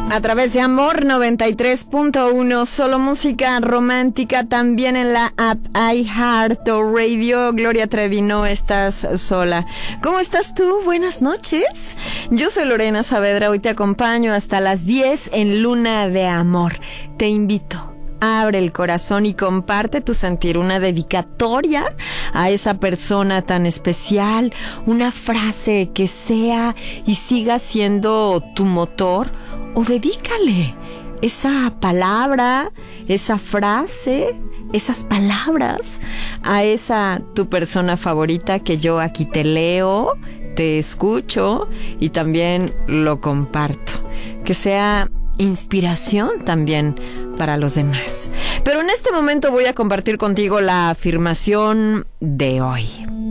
A través de Amor 93.1, solo música romántica, también en la app iHeartRadio. Gloria Trevi, no estás sola. ¿Cómo estás tú? Buenas noches. Yo soy Lorena Saavedra, hoy te acompaño hasta las 10 en Luna de Amor. Te invito. Abre el corazón y comparte tu sentir, una dedicatoria a esa persona tan especial, una frase que sea y siga siendo tu motor, o dedícale esa palabra, esa frase, esas palabras a esa tu persona favorita que yo aquí te leo, te escucho y también lo comparto. Que sea inspiración también para los demás. Pero en este momento voy a compartir contigo la afirmación de hoy.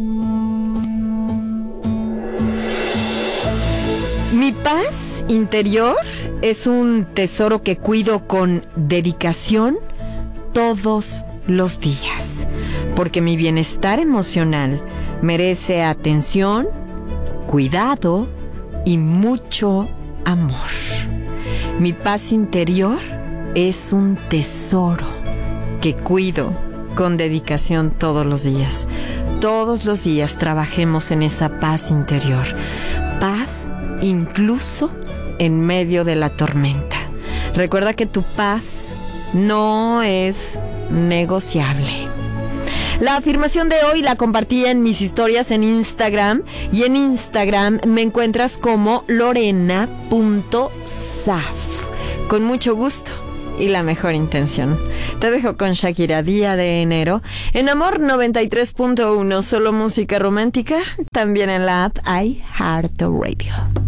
Mi paz interior es un tesoro que cuido con dedicación todos los días, porque mi bienestar emocional merece atención, cuidado y mucho amor. Mi paz interior es un tesoro que cuido con dedicación todos los días. Todos los días trabajemos en esa paz interior. Paz incluso en medio de la tormenta. Recuerda que tu paz no es negociable. La afirmación de hoy la compartí en mis historias en Instagram, y en Instagram me encuentras como lorena.saf. Con mucho gusto y la mejor intención. Te dejo con Shakira, Día de Enero, en Amor 93.1, solo música romántica, también en la app iHeartRadio.